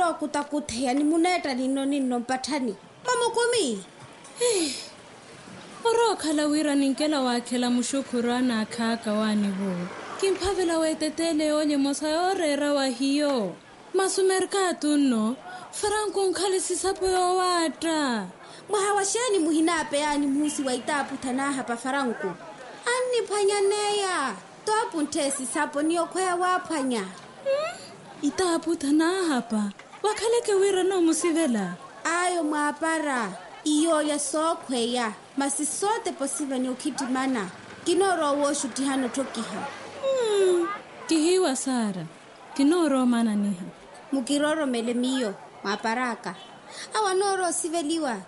lo kutakuthea ni muneta nino mpathani mama kumi oro khala wira ninkela wakhela mushukurana akhaka wani bo kimphavela wetetele onye mosa orera wa hiyo masumerka tunno Franco nkhalisisa poyo wata mwahawashani muhinape yani musi waitapu thana hapa Franco ani phanyaneya topu ntesi sapo niyo khoya waphanya itapu thana hapa wakhaleke wira no musivela ayo mwapara iyo ya sokhweya masisote posiva ni ukitimana kinoro wo shutihano tokiha kihiwa Sara kinoro mana niha mukiroro melemiyo maparaka awanoro siveliwa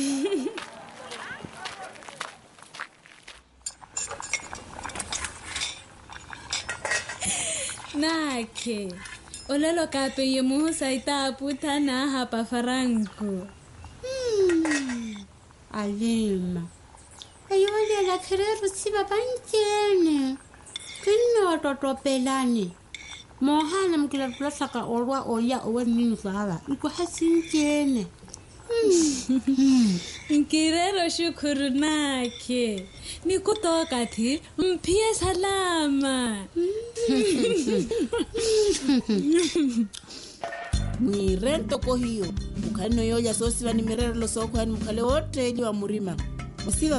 nakhe olelo kape ye muhusa itapu thana hapa Franco alima ayole la khereru siba banjene kinno totopelani mohana mkila plasaka olwa oya owenini sala iko hasinjene nkirero shukuru nakhe nikutoka thi mphiye salama mwirento ko hiyo ukhano yoya sosiva ni mirero lo sokho ani mukhale wote ili wa murima usiva